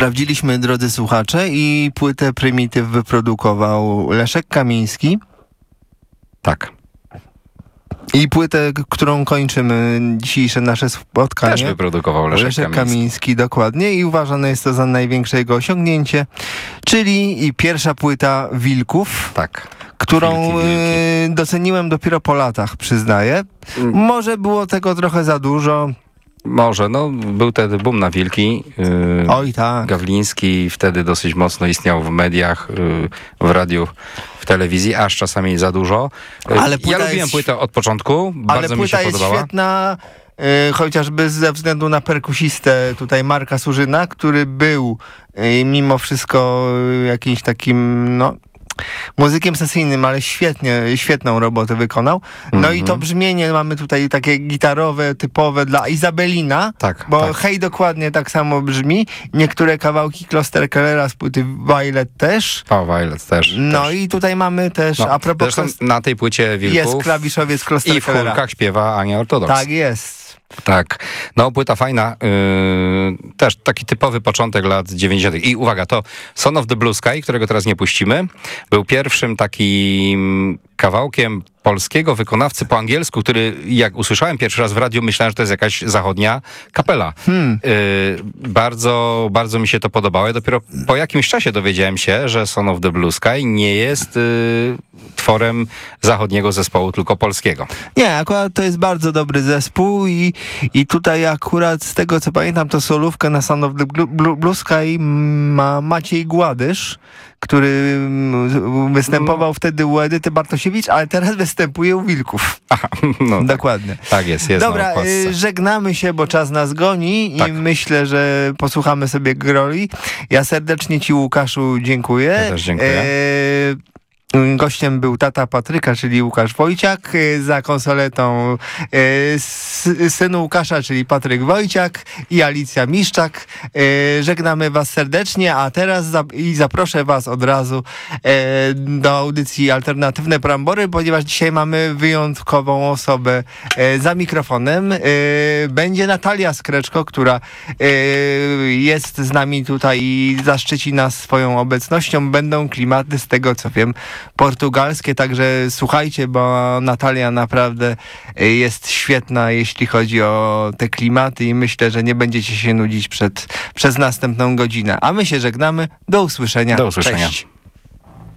Sprawdziliśmy, drodzy słuchacze, i płytę Prymityw wyprodukował Leszek Kamiński. Tak. I płytę, którą kończymy dzisiejsze nasze spotkanie, Też wyprodukował Leszek Kamiński. Dokładnie. I uważane jest to za największe jego osiągnięcie, czyli i pierwsza płyta Wilków. Tak. Którą doceniłem dopiero po latach, przyznaję. Może było tego trochę za dużo. Może, był wtedy boom na Wilki. Oj, tak. Gawliński wtedy dosyć mocno istniał w mediach, w radiu, w telewizji, aż czasami za dużo. Ale ja lubiłem płytę od początku, bardzo mi się podobała. Ale płyta jest świetna, chociażby ze względu na perkusistę tutaj Marka Surzyna, który był mimo wszystko jakimś takim, muzykiem sesyjnym, ale świetną robotę wykonał. I to brzmienie mamy tutaj takie gitarowe, typowe dla Izabelina, bo Hej dokładnie tak samo brzmi. Niektóre kawałki Klosterkellera z płyty Violet też. Violet też. I tutaj mamy też, a propos... Na tej płycie Wilków jest klawiszowiec Klosterkellera. I w chórkach śpiewa Ania Ortodoks. Tak jest. Tak. Płyta fajna. Też taki typowy początek lat 90. I uwaga, to Son of the Blue Sky, którego teraz nie puścimy, był pierwszym takim kawałkiem polskiego wykonawcy po angielsku, który jak usłyszałem pierwszy raz w radiu, myślałem, że to jest jakaś zachodnia kapela. Bardzo, bardzo mi się to podobało. Ja dopiero po jakimś czasie dowiedziałem się, że Son of the Blue Sky nie jest tworem zachodniego zespołu, tylko polskiego. Nie, akurat to jest bardzo dobry zespół i tutaj akurat z tego, co pamiętam, to solówkę na Son of the Blue Sky ma Maciej Gładysz, który występował wtedy u Edyty Bartosiewicz, ale teraz występuje u Wilków. Aha, dokładnie. Tak jest. Dobra, żegnamy się, bo czas nas goni i myślę, że posłuchamy sobie Groli. Ja serdecznie ci, Łukaszu, dziękuję. Ja też dziękuję. Gościem był tata Patryka, czyli Łukasz Wojciak. Za konsoletą synu Łukasza, czyli Patryk Wojciak i Alicja Miszczak. Żegnamy was serdecznie, a teraz zaproszę was od razu do audycji Alternatywne Brambory, ponieważ dzisiaj mamy wyjątkową osobę za mikrofonem. Będzie Natalia Skreczko, która jest z nami tutaj i zaszczyci nas swoją obecnością. Będą klimaty, z tego co wiem, portugalskie, także słuchajcie, bo Natalia naprawdę jest świetna, jeśli chodzi o te klimaty i myślę, że nie będziecie się nudzić przez następną godzinę. A my się żegnamy. Do usłyszenia. Do usłyszenia. Cześć.